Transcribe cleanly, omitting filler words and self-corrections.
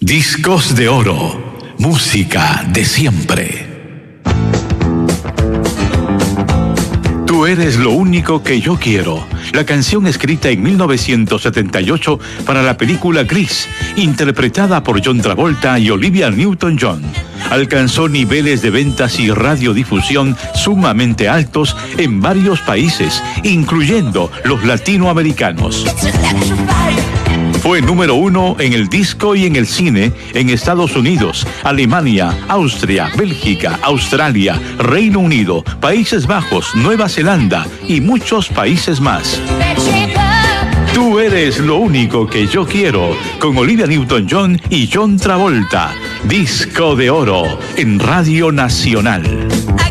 Discos de oro, música de siempre. Tú eres lo único que yo quiero. La canción escrita en 1978 para la película Grease, interpretada por John Travolta y Olivia Newton-John, alcanzó niveles de ventas y radiodifusión sumamente altos en varios países, incluyendo los latinoamericanos. Fue número 1 en el disco y en el cine en Estados Unidos, Alemania, Austria, Bélgica, Australia, Reino Unido, Países Bajos, Nueva Zelanda y muchos países más. Tú eres lo único que yo quiero, con Olivia Newton-John y John Travolta. Disco de oro en Radio Nacional.